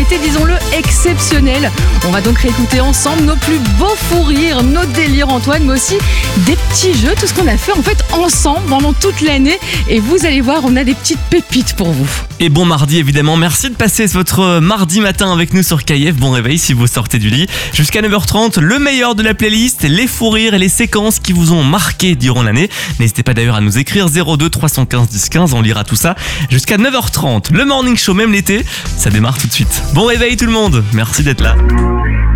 été, disons-le, exceptionnel. On va donc réécouter ensemble nos plus beaux fous rires, nos délires Antoine, mais aussi des petits jeux, tout ce qu'on a fait en fait ensemble pendant toute l'année. Et vous allez voir, on a des petites pépites pour vous. Et bon mardi évidemment, merci de passer votre mardi matin avec nous sur KF. Bon réveil si vous sortez du lit. Jusqu'à 9h30, le meilleur de la playlist, les fous rires et les séquences qui vous ont marqué durant l'année. N'hésitez pas d'ailleurs à nous écrire 02 315 10 15, on lira tout ça. Jusqu'à 9h30, le morning show même l'été, ça démarre tout de suite. Bon réveil tout le monde, merci d'être là.